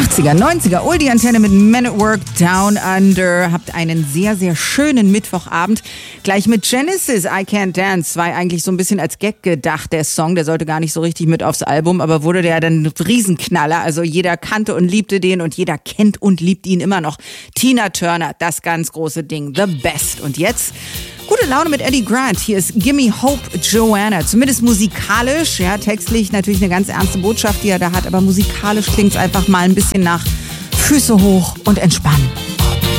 80er, 90er, Oldie-Antenne mit Men at Work, Down Under. Habt einen sehr, sehr schönen Mittwochabend. Gleich mit Genesis, I Can't Dance. War eigentlich so ein bisschen als Gag gedacht, der Song. Der sollte gar nicht so richtig mit aufs Album, aber wurde der dann ein Riesenknaller. Also jeder kannte und liebte den und jeder kennt und liebt ihn immer noch. Tina Turner, das ganz große Ding, The Best. Und jetzt gute Laune mit Eddie Grant. Hier ist Gimme Hope, Joanna. Zumindest musikalisch, ja, textlich natürlich eine ganz ernste Botschaft, die er da hat, aber musikalisch klingt es einfach mal ein bisschen nach Füße hoch und entspannen.